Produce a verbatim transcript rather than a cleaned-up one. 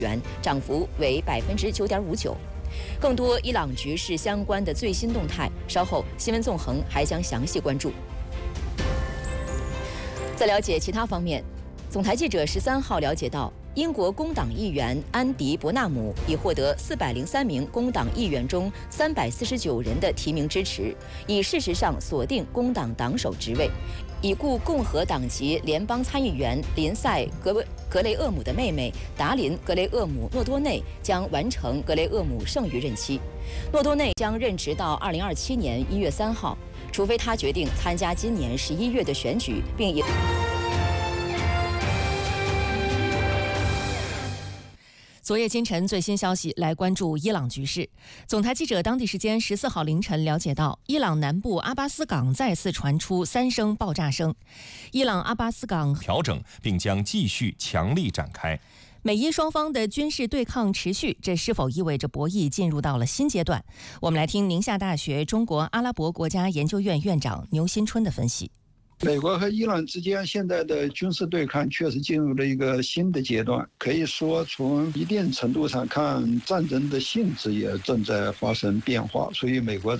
元，涨幅为百分之九点五九。更多伊朗局势相关的最新动态，稍后新闻纵横还将详细关注。在了解其他方面，总台记者十三号了解到，英国工党议员安迪·伯纳姆已获得四百零三名工党议员中三百四十九人的提名支持，以事实上锁定工党党首职位，已故共和党籍联邦参议员林赛·格格雷厄姆的妹妹达琳·格雷厄姆·诺多内将完成格雷厄姆剩余任期。诺多内将任职到二零二七年一月三号，除非他决定参加今年十一月的选举，并以。 昨夜今晨最新消息，来关注伊朗局势。总台记者当地时间十四号凌晨了解到，伊朗南部阿巴斯港再次传出三声爆炸声。伊朗阿巴斯港调整，并将继续强力展开。 美伊双方的军事对抗持续，这是否意味着博弈进入到了新阶段？我们来听宁夏大学中国阿拉伯国家研究院院长牛新春的分析。 美国和伊朗之间现在的军事对抗确实进入了一个新的阶段，可以说从一定程度上看，战争的性质也正在发生变化，所以美国